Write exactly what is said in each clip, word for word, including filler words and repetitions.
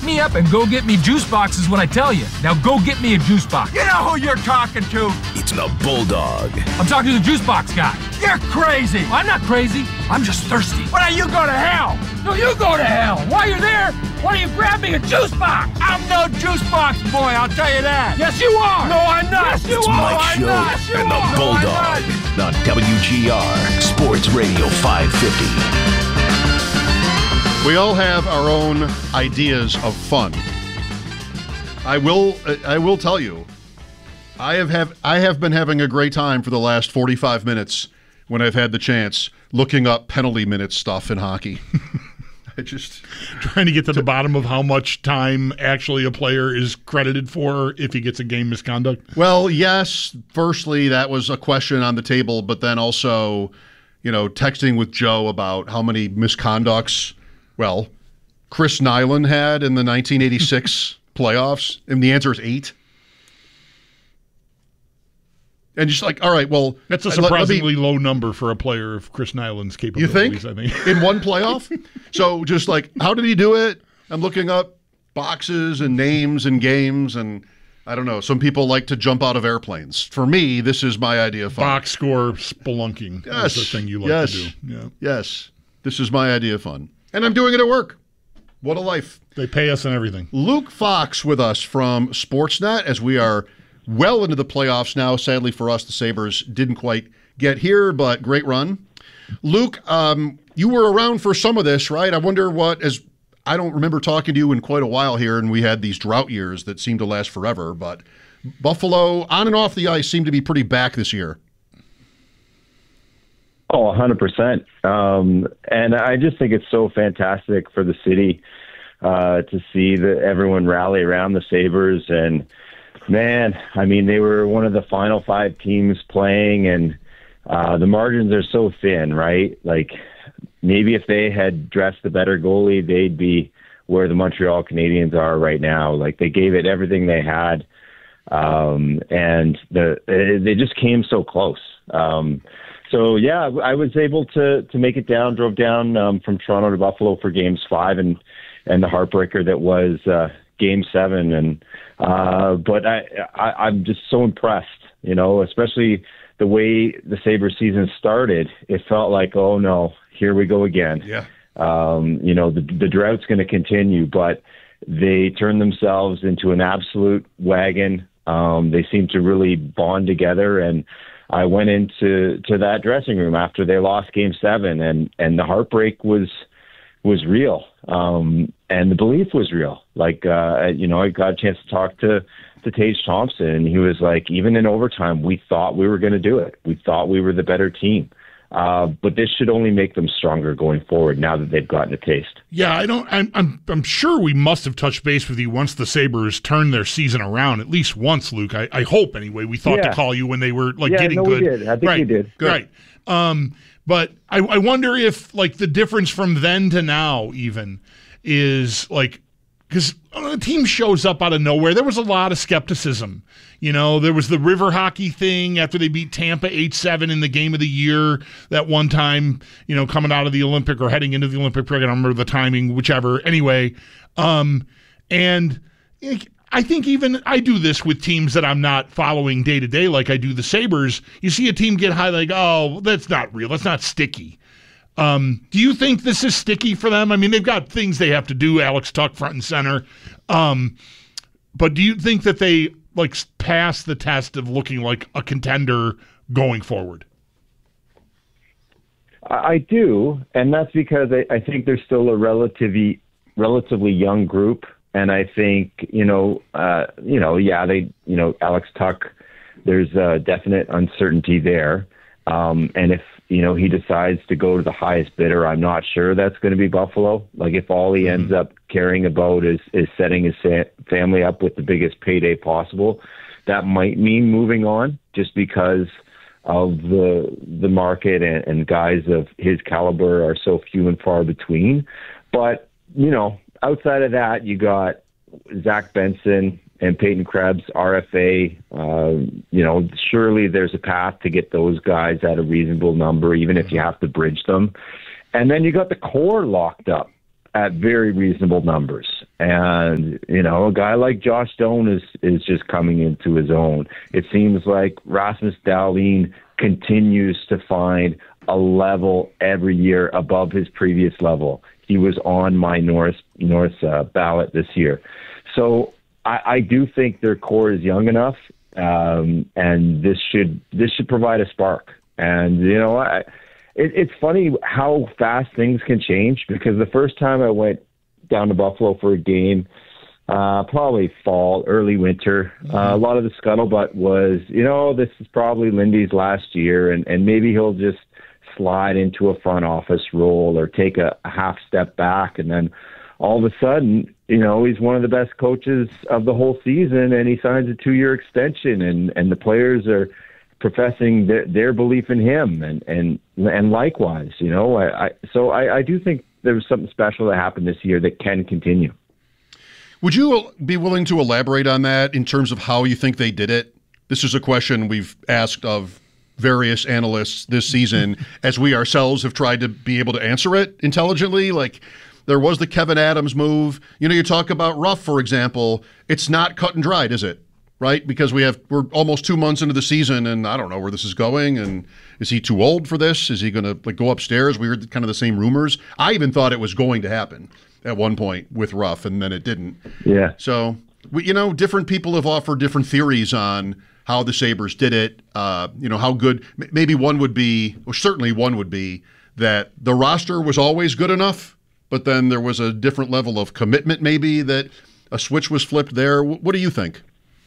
me up and go get me juice boxes when I tell you. Now go get me a juice box. You know who you're talking to. It's the Bulldog. I'm talking to the juice box guy. You're crazy. I'm not crazy. I'm just thirsty. Why don't you go to hell? No, you go to hell. While you're there, why don't you grab me a juice box? I'm no juice box boy, I'll tell you that. Yes, you are. No, I'm not. Yes, you It's are. Mike I'm Show not. Yes, you and the are. Bulldog No, on W G R Sports Radio five fifty. We all have our own ideas of fun. I will I will tell you, I have have I have been having a great time for the last forty-five minutes when I've had the chance looking up penalty minute stuff in hockey. I just trying to get to the bottom of how much time actually a player is credited for if he gets a game misconduct. Well, yes, firstly, that was a question on the table, but then also, you know, texting with Joe about how many misconducts, well, Chris Nyland had in the nineteen eighty-six playoffs, and the answer is eight. And just like, all right, well, that's a let- let me- surprisingly low number for a player of Chris Nyland's You capabilities. think? I think In one playoff? So just like, how did he do it? I'm looking up boxes and names and games, and I don't know. Some people like to jump out of airplanes. For me, this is my idea of fun. box score spelunking Yes. is the thing you like yes. to do. Yeah. Yes. This is my idea of fun. And I'm doing it at work. What a life. They pay us and everything. Luke Fox with us from Sportsnet as we are well into the playoffs now. Sadly for us, the Sabres didn't quite get here, but great run. Luke, um, you were around for some of this, right? I wonder what, as I don't remember talking to you in quite a while here, and we had these drought years that seemed to last forever, but Buffalo, on and off the ice, seemed to be pretty back this year. Oh, one hundred percent. Um, and I just think it's so fantastic for the city uh, to see that everyone rally around the Sabres. And, man, I mean, they were one of the final five teams playing, and uh, the margins are so thin, right? Like, maybe if they had dressed a better goalie, they'd be where the Montreal Canadiens are right now. Like, they gave it everything they had, um, and the they just came so close. Um So, yeah, I was able to to make it down, drove down um, from Toronto to Buffalo for games five and, and the heartbreaker that was uh, game seven. And uh, But I, I, I'm just so impressed, you know, especially the way the Sabres season started. It felt like, oh, no, here we go again. Yeah. Um, you know, the, the drought's going to continue, but they turned themselves into an absolute wagon. Um, they seem to really bond together, and I went into to that dressing room after they lost game seven, and, and the heartbreak was was real. Um, and the belief was real. Like, uh, you know, I got a chance to talk to, to Tage Thompson, and he was like, even in overtime, we thought we were going to do it. We thought we were the better team. Uh, but this should only make them stronger going forward now that they've gotten a taste. Yeah, I don't. I'm, I'm. I'm sure we must have touched base with you once the Sabres turned their season around, at least once, Luke. I, I hope anyway. We thought Yeah. to call you when they were like Yeah, getting no, good. we did. I think right, we did. Good. Right. Um, but I, I wonder if like the difference from then to now even is like, because a team shows up out of nowhere. There was a lot of skepticism. You know, there was the river hockey thing after they beat Tampa eight seven in the game of the year that one time, you know, coming out of the Olympic or heading into the Olympic break. I don't remember the timing, whichever. Anyway, um, and I think even I do this with teams that I'm not following day to day like I do the Sabres. You see a team get high, like, oh, that's not real. That's not sticky. Um, do you think this is sticky for them? I mean, they've got things they have to do, Alex Tuch front and center. Um, but do you think that they like pass the test of looking like a contender going forward? I do, and that's because I, I think they're still a relatively relatively young group, and I think you know, uh, you know, yeah, they, you know, Alex Tuch, there's a definite uncertainty there, um, and if you know he decides to go to the highest bidder, I'm not sure that's going to be Buffalo. Like if all he ends up caring about is is setting his sa- family up with the biggest payday possible, that might mean moving on, just because of the the market and, and guys of his caliber are so few and far between. But, you know, outside of that, you got Zach Benson and Peyton Krebs, R F A. Uh, you know, surely there's a path to get those guys at a reasonable number, even if you have to bridge them. And then you got the core locked up at very reasonable numbers. And, you know, a guy like Josh Doan is, is just coming into his own. It seems like Rasmus Dahlin continues to find a level every year above his previous level. He was on my North, North uh, ballot this year. So I, I do think their core is young enough, um, and this should this should provide a spark. And, you know, I, it, it's funny how fast things can change, because the first time I went down to Buffalo for a game, uh, probably fall, early winter, uh, a lot of the scuttlebutt was, you know, this is probably Lindy's last year, and, and maybe he'll just slide into a front office role or take a, a half step back. And then all of a sudden, you know, he's one of the best coaches of the whole season, and he signs a two-year extension, and, and the players are professing their, their belief in him, and, and, and likewise, you know, I, I so I, I do think there was something special that happened this year that can continue. Would you be willing to elaborate on that in terms of how you think they did it? This is a question we've asked of various analysts this season, as we ourselves have tried to be able to answer it intelligently. Like, there was the Kevin Adams move. You know, you talk about Ruff, for example. It's not cut and dried, is it? Right? Because we have we're almost two months into the season, and I don't know where this is going. And is he too old for this? Is he going to like go upstairs? We heard kind of the same rumors. I even thought it was going to happen at one point with Ruff, and then it didn't. Yeah. So we, you know, different people have offered different theories on how the Sabres did it. Uh, you know, how good. Maybe one would be, or certainly one would be, that the roster was always good enough, but then there was a different level of commitment. Maybe that a switch was flipped there. What do you think?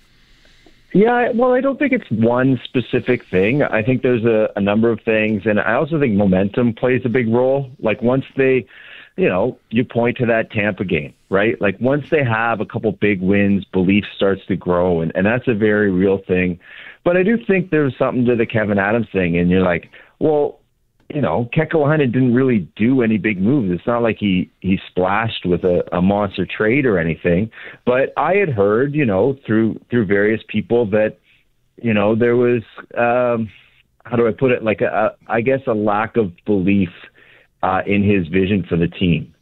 Yeah, well, I don't think it's one specific thing. I think there's a, a number of things, and I also think momentum plays a big role. Like, once they, you know, you point to that Tampa game, right? Like, once they have a couple big wins, belief starts to grow, and, and that's a very real thing. But I do think there's something to the Kevin Adams thing, and you're like, well, you know, Kekalainen didn't really do any big moves. It's not like he, he splashed with a, a monster trade or anything. But I had heard, you know, through through various people that, you know, there was, um, how do I put it, like, a, a, I guess a lack of belief uh, in his vision for the team.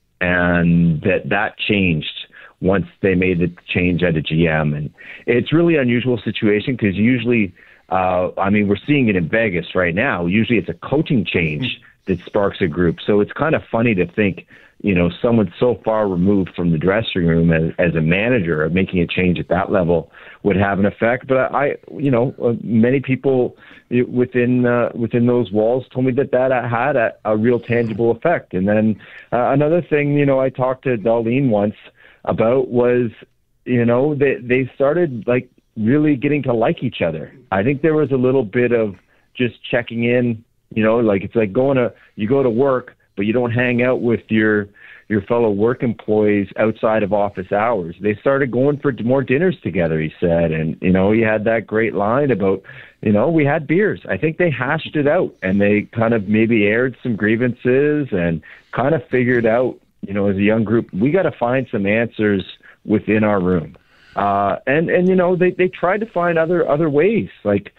And that that changed once they made the change at a G M. And it's really an unusual situation, because usually – Uh, I mean, we're seeing it in Vegas right now. Usually it's a coaching change that sparks a group. So it's kind of funny to think, you know, someone so far removed from the dressing room as, as a manager of making a change at that level would have an effect. But I, you know, many people within uh, within those walls told me that that had a, a real tangible effect. And then uh, another thing, you know, I talked to Dahlin once about was, you know, they, they started, like, really getting to like each other. I think there was a little bit of just checking in, you know, like, it's like going to, you go to work, but you don't hang out with your, your fellow work employees outside of office hours. They started going for more dinners together, he said. And, you know, he had that great line about, you know, we had beers. I think they hashed it out, and they kind of maybe aired some grievances and kind of figured out, you know, as a young group, we got to find some answers within our room. Uh, and, and, you know, they, they tried to find other, other ways. Like,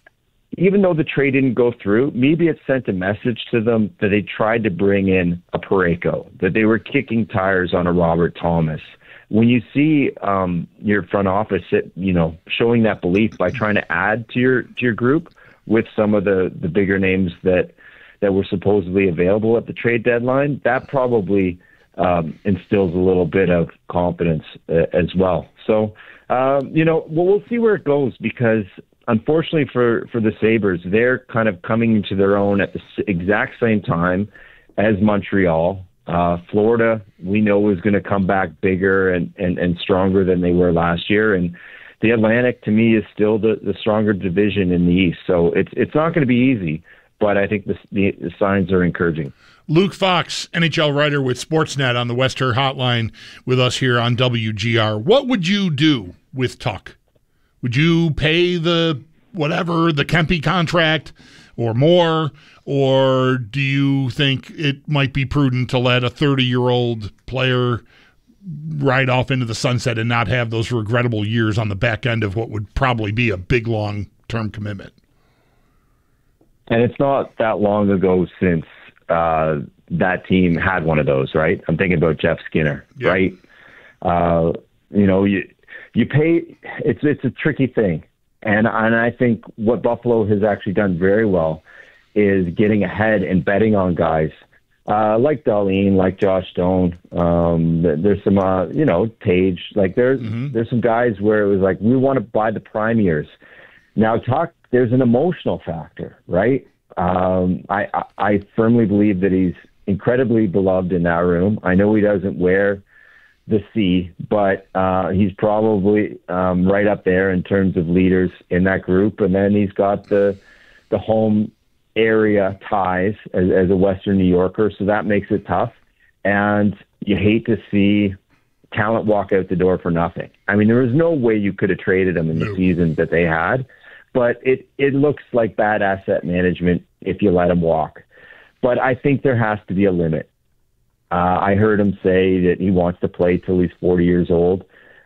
even though the trade didn't go through, maybe it sent a message to them that they tried to bring in a Parayko, that they were kicking tires on a Robert Thomas. When you see um, your front office, it, you know, showing that belief by trying to add to your, to your group with some of the, the bigger names that, that were supposedly available at the trade deadline, that probably Um, instills a little bit of confidence uh, as well. So, um, you know, well, we'll see where it goes, because unfortunately for, for the Sabres, they're kind of coming into their own at the exact same time as Montreal. Uh, Florida, we know, is going to come back bigger and, and, and stronger than they were last year. And the Atlantic, to me, is still the, the stronger division in the East. So it's, it's not going to be easy, but I think the, the, the signs are encouraging. Luke Fox, N H L writer with Sportsnet on the Western Hotline, with us here on W G R. What would you do with Tuch? Would you pay the whatever, the Kempe contract or more, or do you think it might be prudent to let a thirty-year-old player ride off into the sunset and not have those regrettable years on the back end of what would probably be a big, long-term commitment? And it's not that long ago since Uh, that team had one of those, right? I'm thinking about Jeff Skinner, yeah. right? uh, you know, you you pay. It's it's a tricky thing, and and I think what Buffalo has actually done very well is getting ahead and betting on guys uh, like Darlene, like Josh Stone. Um, there's some, uh, you know, Tage. Like there's mm-hmm. there's some guys where it was like we want to buy the prime years. Now, talk. There's an emotional factor, right? Um, I, I I firmly believe that he's incredibly beloved in that room. I know he doesn't wear the C, but uh, he's probably um, right up there in terms of leaders in that group. And then he's got the the home area ties as, as a Western New Yorker, so that makes it tough. And you hate to see talent walk out the door for nothing. I mean, there was no way you could have traded him in the seasons that they had, but it, it looks like bad asset management if you let him walk. But I think there has to be a limit. Uh, I heard him say that he wants to play till he's forty years old.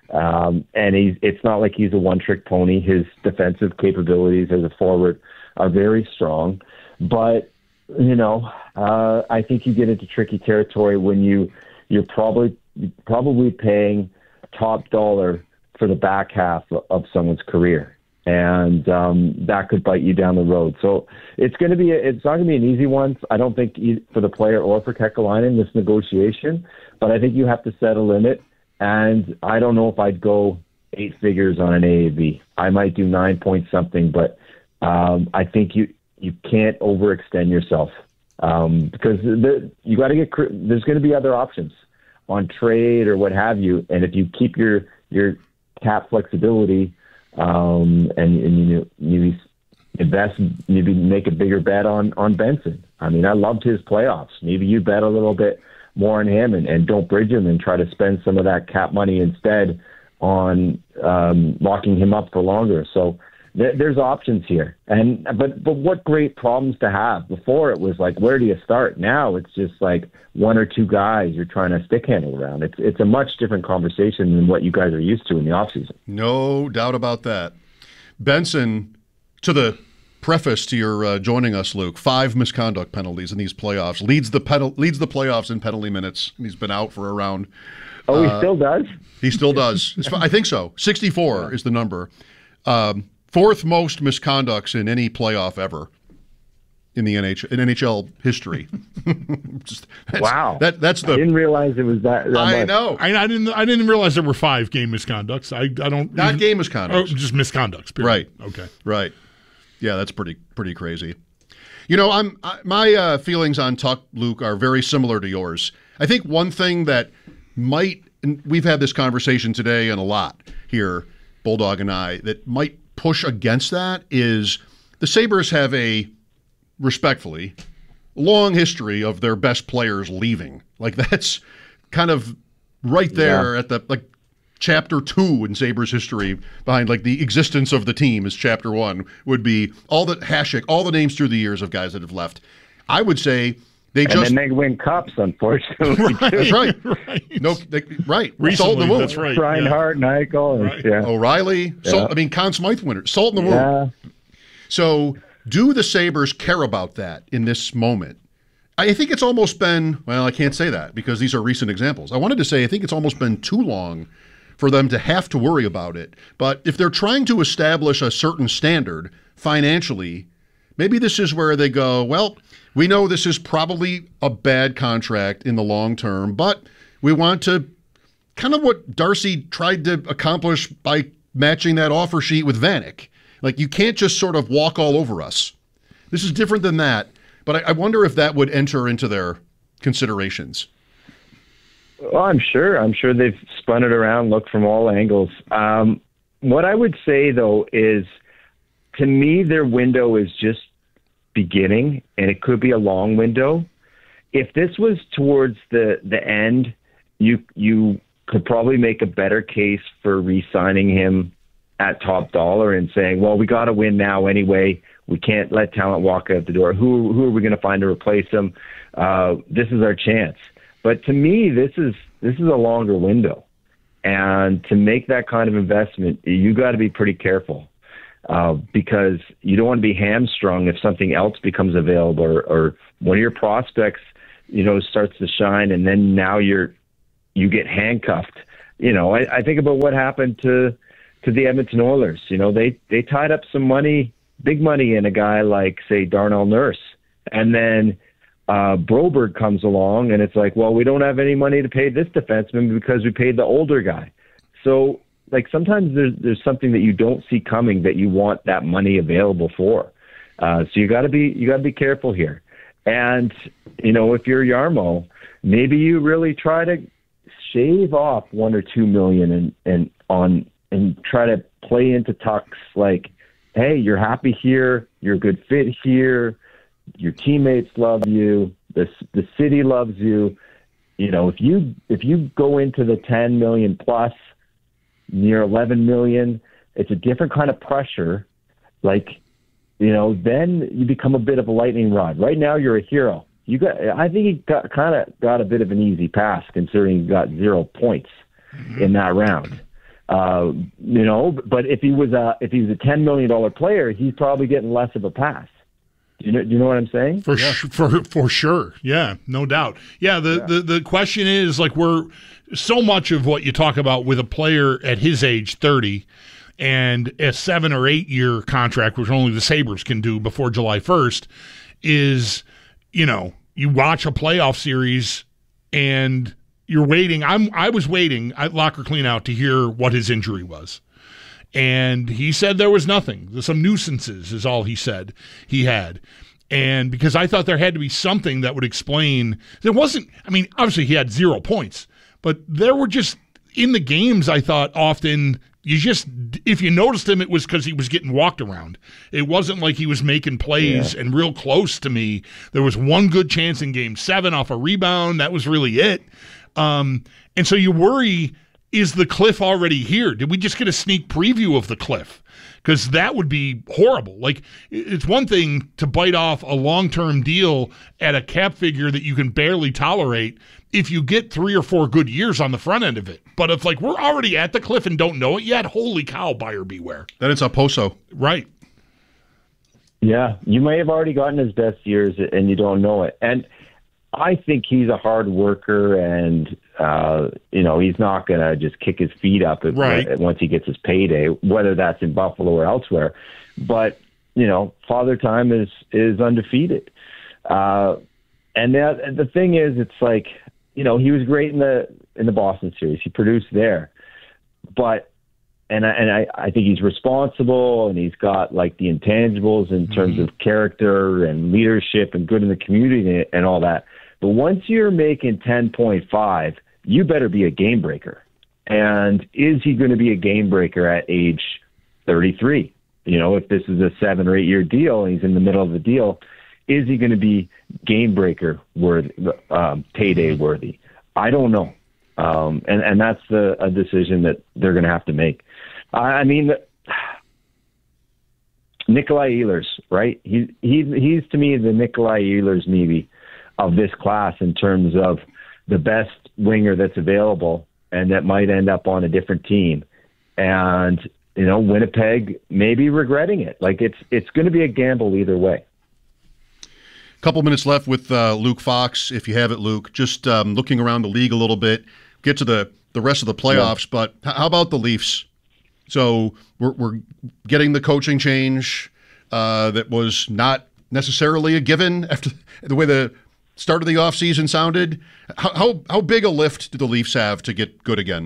Um, and he's, it's not like he's a one-trick pony. His defensive capabilities as a forward are very strong. But, you know, uh, I think you get into tricky territory when you, you're probably probably paying top dollar for the back half of someone's career. And um, that could bite you down the road. So it's going to be, a, it's not going to be an easy one. I don't think for the player or for Kekalainen, this negotiation, but I think you have to set a limit. And I don't know if I'd go eight figures on an A A V. I might do nine point something, but um, I think you, you can't overextend yourself um, because the, you got to get, there's going to be other options on trade or what have you. And if you keep your, your cap flexibility, Um, and, and you you invest, maybe make a bigger bet on, on Benson. I mean, I loved his playoffs. Maybe you bet a little bit more on him and, and don't bridge him and try to spend some of that cap money instead on um, locking him up for longer. So th- there's options here. And but but what great problems to have. Before it was like, where do you start? Now it's just like one or two guys you're trying to stick handle around. It's it's a much different conversation than what you guys are used to in the offseason. No doubt about that. Benson, to the preface to your uh, joining us, Luke, five misconduct penalties in these playoffs. Leads the penal- leads the playoffs in penalty minutes. He's been out for a round. Oh, he uh, still does? He still does. I think so. sixty-four yeah. is the number. Um, fourth most misconducts in any playoff ever in the N H L, in N H L history. Just, that's, wow, that that's the. I didn't realize it was that. that I much. know. I, I didn't. I didn't realize there were five game misconducts. I. I don't. Not even, game misconducts. Oh, just misconducts. Period. Right. Okay. Right. Yeah, that's pretty pretty crazy. You know, I'm I, my uh, feelings on Tuch, Luke, are very similar to yours. I think one thing that might, and we've had this conversation today and a lot here, Bulldog and I, that might push against that is the Sabres have a, respectfully, long history of their best players leaving. Like that's kind of right there yeah. at the, like, chapter two in Sabres history behind like the existence of the team is chapter one would be all the Hasek, all the names through the years of guys that have left. I would say they and just and they win cups, unfortunately. Right, that's right. right. No, they, right. Recently, Salt in the wound. That's right. Reinhart, yeah. Eichel, right. yeah. O'Reilly. Yeah. Salt, I mean, Conn Smythe winner. Salt in the yeah. wound. So, do the Sabres care about that in this moment? I think it's almost been. Well, I can't say that because these are recent examples. I wanted to say I think it's almost been too long for them to have to worry about it. But if they're trying to establish a certain standard financially, maybe this is where they go, well, we know this is probably a bad contract in the long term, but we want to kind of what Darcy tried to accomplish by matching that offer sheet with Vanek. Like, you can't just sort of walk all over us. This is different than that, but I, I wonder if that would enter into their considerations. Well, I'm sure. I'm sure they've spun it around, looked from all angles. Um, what I would say, though, is to me, their window is just beginning, and it could be a long window. If this was towards the, the end, you you could probably make a better case for re-signing him at top dollar and saying, well, we got to win now anyway. We can't let talent walk out the door. Who, who are we going to find to replace him? Uh, this is our chance. But to me, this is this is a longer window, and to make that kind of investment, you got to be pretty careful uh, because you don't want to be hamstrung if something else becomes available, or, or one of your prospects, you know, starts to shine, and then now you're you get handcuffed you know, I, I think about what happened to to the Edmonton Oilers. You know, they they tied up some money, big money, in a guy like, say, Darnell Nurse, and then uh, Broberg comes along, and it's like, well, we don't have any money to pay this defenseman because we paid the older guy. So, like, sometimes there's there's something that you don't see coming that you want that money available for. Uh, so you got to be you got to be careful here. And you know, if you're Jarmo, maybe you really try to shave off one or two million and and on and try to play into tucks like, hey, you're happy here, you're a good fit here, your teammates love you, the the city loves you. You know, if you if you go into the ten million plus, near eleven million, it's a different kind of pressure. Like, you know, then you become a bit of a lightning rod. Right now, you're a hero. You got. I think he got kind of got a bit of an easy pass considering he got zero points mm-hmm. in that round. Uh, you know, but if he was a if he was a ten million dollar player, he's probably getting less of a pass. Do you know? Do you know what I'm saying? For yeah. sh- for for sure, yeah, no doubt. Yeah, the, yeah. the the question is, like, we're so much of what you talk about with a player at his age, thirty, and a seven or eight year contract, which only the Sabres can do before July first, is, you know, you watch a playoff series and you're waiting. I'm I was waiting at Locker Cleanout to hear what his injury was. And he said there was nothing. Some nuisances is all he said he had. And because I thought there had to be something that would explain. There wasn't, I mean, obviously he had zero points, but there were just, in the games, I thought often, you just, if you noticed him, it was because he was getting walked around. It wasn't like he was making plays yeah. and real close to me. There was one good chance in game seven off a rebound. That was really it. Um, and so you worry, is the cliff already here? Did we just get a sneak preview of the cliff? Because that would be horrible. Like, it's one thing to bite off a long-term deal at a cap figure that you can barely tolerate if you get three or four good years on the front end of it. But if, like, we're already at the cliff and don't know it yet, holy cow, buyer beware. Then it's Okposo. Right. Yeah, you may have already gotten his best years and you don't know it. And I think he's a hard worker, and uh, you know, he's not going to just kick his feet up if, right. once he gets his payday, whether that's in Buffalo or elsewhere. But you know, Father Time is is undefeated, uh, and the the thing is, it's like, you know, he was great in the in the Boston series. He produced there, but and I, and I, I think he's responsible, and he's got like the intangibles in terms mm-hmm. of character and leadership and good in the community and all that. But once you're making ten point five, you better be a game breaker. And is he going to be a game breaker at age thirty-three? You know, if this is a seven or eight year deal and he's in the middle of the deal, is he going to be game breaker worthy, um, payday worthy? I don't know. Um, and, and that's the, a decision that they're going to have to make. I mean, Nikolai Ehlers, right? He, he, he's, to me, the Nikolai Ehlers maybe of this class in terms of the best winger that's available and that might end up on a different team. And, you know, Winnipeg may be regretting it. Like, it's it's going to be a gamble either way. Couple minutes left with uh, Luke Fox, if you have it, Luke. Just um, looking around the league a little bit, get to the, the rest of the playoffs, yeah. But how about the Leafs? So we're, we're getting the coaching change uh, that was not necessarily a given after the way the start of the offseason sounded. How, how how big a lift do the Leafs have to get good again?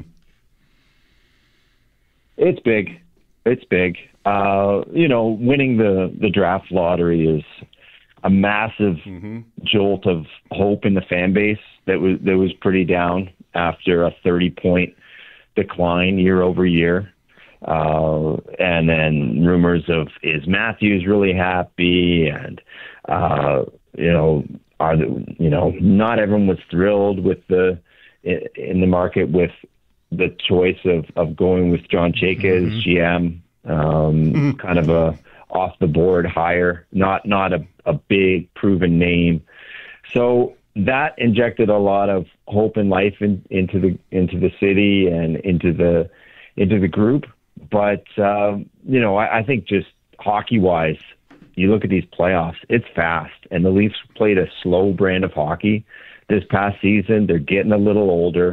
It's big. It's big. Uh, you know, winning the, the draft lottery is a massive mm-hmm. jolt of hope in the fan base that was that was pretty down after a thirty-point decline year over year. Uh, and then rumors of, is Matthews really happy? And, uh, you know, are the, you know, not everyone was thrilled with the, in the market with the choice of, of going with John Chayka mm-hmm. as G M, um, mm-hmm. kind of a off the board hire, not, not a, a big proven name. So that injected a lot of hope and life in, into the, into the city and into the, into the group. But, um, you know, I, I think just hockey-wise, you look at these playoffs, it's fast. And the Leafs played a slow brand of hockey this past season. They're getting a little older.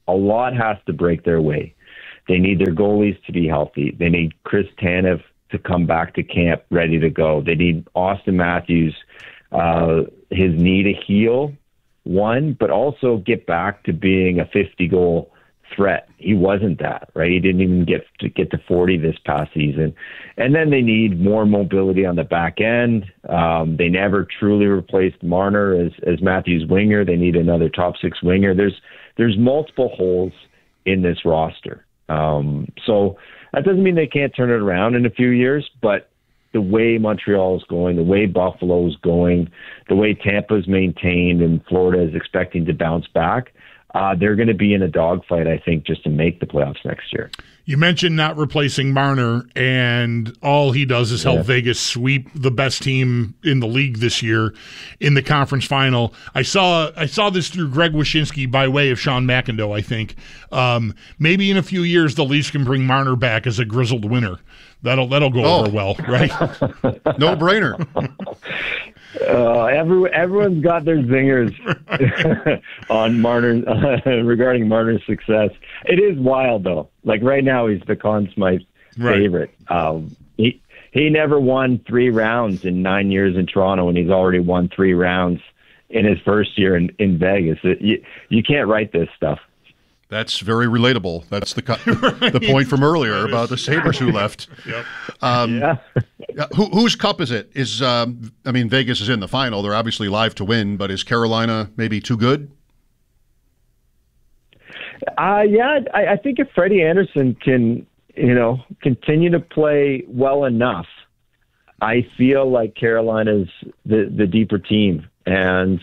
a lot has to break their way. They need their goalies to be healthy. They need Chris Tanev to come back to camp ready to go. They need Austin Matthews, uh, his knee to heal, one, but also get back to being a fifty-goal threat. He wasn't that, right? He didn't even get to get to forty this past season. And then they need more mobility on the back end. Um, they never truly replaced Marner as, as Matthews' winger. They need another top six winger. There's there's multiple holes in this roster. Um, so that doesn't mean they can't turn it around in a few years, but the way Montreal is going, the way Buffalo is going, the way Tampa's maintained and Florida is expecting to bounce back, uh, they're going to be in a dogfight, I think, just to make the playoffs next year. You mentioned not replacing Marner, and all he does is help yeah. Vegas sweep the best team in the league this year in the conference final. I saw I saw this through Greg Wyshynski by way of Sean McIndoe, I think. Um, maybe in a few years the Leafs can bring Marner back as a grizzled winner. That'll that'll go Oh. over well, right? No brainer. Uh, every, everyone's got their zingers on Marner uh, regarding Marner's success. It is wild, though. Like right now, he's the Conn Smythe Right. favorite. Um, he he never won three rounds in nine years in Toronto, and he's already won three rounds in his first year in, in Vegas. It, you, you can't write this stuff. That's very relatable. That's the co- the point from earlier about the Sabres who left. Yep. Um, Yeah. who, whose cup is it? Is um, I mean, Vegas is in the final. They're obviously live to win, but is Carolina maybe too good? Uh, yeah, I, I think if Freddie Anderson can, you know, continue to play well enough, I feel like Carolina's the, the deeper team. And,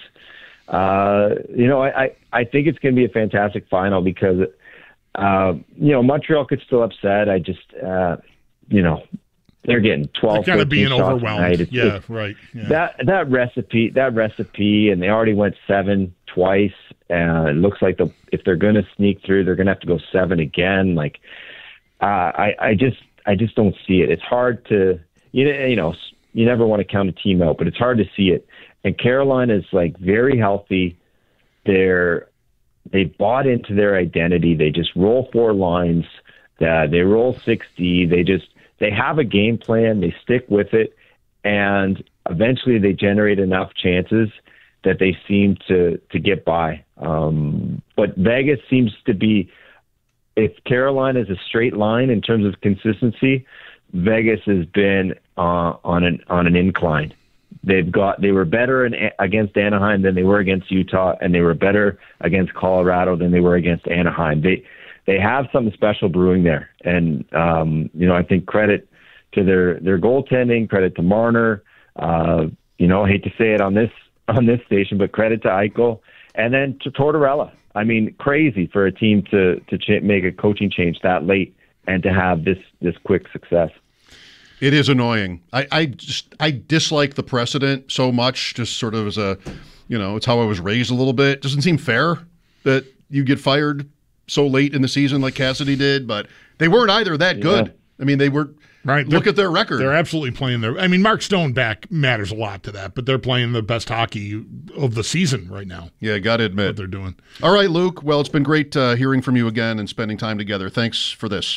uh, you know, I, I, I think it's going to be a fantastic final because, uh, you know, Montreal could still upset. I just, uh, you know, they're getting twelve, They're kind of being shots overwhelmed. tonight. It's, yeah, it's, right. Yeah. That that recipe, that recipe, and they already went seven twice. And it looks like the if they're going to sneak through, they're going to have to go seven again. Like, uh, I I just I just don't see it. It's hard to you know you know you never want to count a team out, but it's hard to see it. And Carolina is like very healthy. They're they bought into their identity. They just roll four lines. Uh, they roll sixty. They just they have a game plan. They stick with it, and eventually they generate enough chances that they seem to to get by. Um, but Vegas seems to be, if Carolina is a straight line in terms of consistency, Vegas has been uh, on an on an incline. They've got they were better in, against Anaheim than they were against Utah, and they were better against Colorado than they were against Anaheim. They they have something special brewing there, and um, you know I think credit to their their goaltending, credit to Marner. Uh, you know, I hate to say it on this on this station, but credit to Eichel and then to Tortorella. I mean, crazy for a team to to ch- make a coaching change that late and to have this this quick success. It is annoying. I, I just I dislike the precedent so much. Just sort of as a, you know, it's how I was raised a little bit. Doesn't seem fair that you get fired so late in the season like Cassidy did. But they weren't either that good. Yeah. I mean, they were. Right. Look They're- at their record. They're absolutely playing their. I mean, Mark Stone back matters a lot to that, but they're playing the best hockey of the season right now. Yeah, got to What admit. they're doing. All right, Luke. Well, it's been great uh, hearing from you again and spending time together. Thanks for this.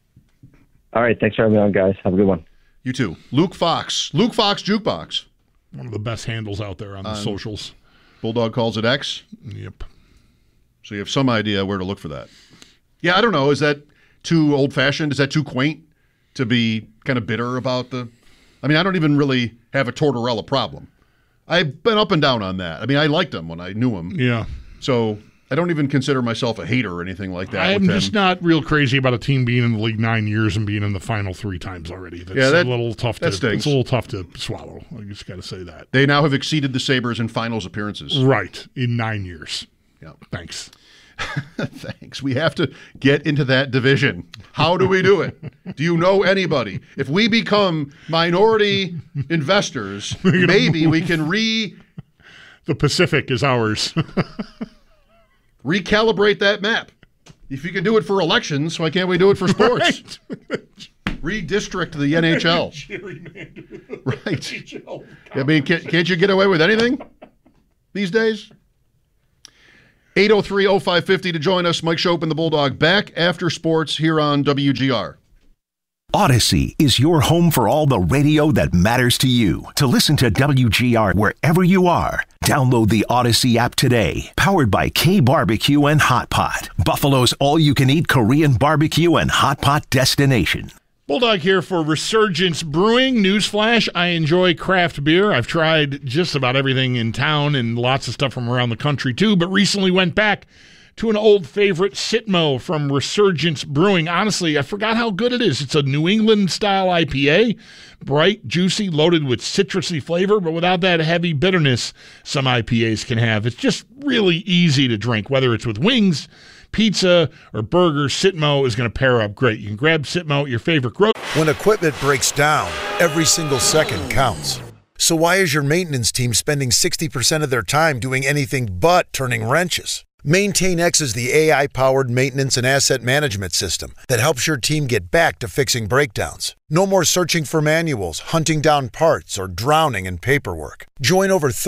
All right, thanks for having me on, guys. Have a good one. You too. Luke Fox. Luke Fox Jukebox. One of the best handles out there on the Um, socials. Bulldog calls it X. Yep. So you have some idea where to look for that. Yeah, I don't know. Is that too old-fashioned? Is that too quaint to be kind of bitter about the... I mean, I don't even really have a Tortorella problem. I've been up and down on that. I mean, I liked him when I knew him. Yeah. So I don't even consider myself a hater or anything like that. I'm with just him. not real crazy about a team being in the league nine years and being in the final three times already. That's Yeah, that- a little tough that to. stinks. It's a little tough to swallow. I just got to say that. They now have exceeded the Sabres in finals appearances. Right in nine years. Yeah. Thanks. Thanks. We have to get into that division. How do we do it? Do you know anybody? If we become minority investors, maybe we can re The Pacific is ours. recalibrate that map. If you can do it for elections, why can't we do it for sports? Redistrict the N H L. Right. I mean, can't, can't you get away with anything these days? eight oh three oh five five oh to join us. Mike Schopp and the Bulldog back after sports here on W G R. Odyssey is your home for all the radio that matters to you. To listen to W G R wherever you are, download the Odyssey app today. Powered by K Barbecue and Hot Pot, Buffalo's all-you-can-eat Korean barbecue and hot pot destination. Bulldog here for Resurgence Brewing. Newsflash, I enjoy craft beer. I've tried just about everything in town and lots of stuff from around the country too, but recently went back to an old favorite, Sitmo from Resurgence Brewing. Honestly, I forgot how good it is. It's a New England-style I P A, bright, juicy, loaded with citrusy flavor, but without that heavy bitterness some I P As can have. It's just really easy to drink, whether it's with wings, pizza, or burgers. Sitmo is going to pair up great. You can grab Sitmo at your favorite grocery. When equipment breaks down, every single second counts. So why is your maintenance team spending sixty percent of their time doing anything but turning wrenches? MaintainX is the A I-powered maintenance and asset management system that helps your team get back to fixing breakdowns. No more searching for manuals, hunting down parts, or drowning in paperwork. Join over